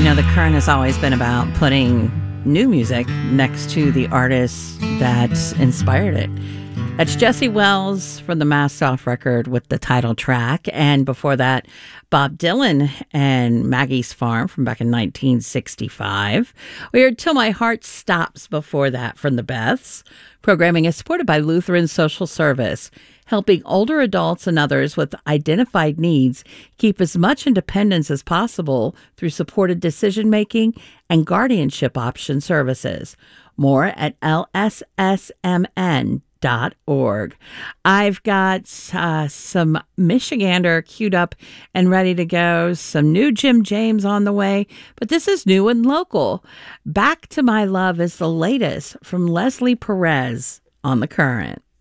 The Current has always been about putting new music next to the artists that inspired it. That's Jesse Wells from the Masked Off record with the title track. And before that, Bob Dylan and Maggie's Farm from back in 1965. We heard Till My Heart Stops before that from the Beths. Programming is supported by Lutheran Social Service, helping older adults and others with identified needs keep as much independence as possible through supported decision-making and guardianship option services. More at lssmn.org. I've got some Michigander queued up and ready to go, some new Jim James on the way, but this is new and local. Back to My Love is the latest from Leslie Perez on The Current.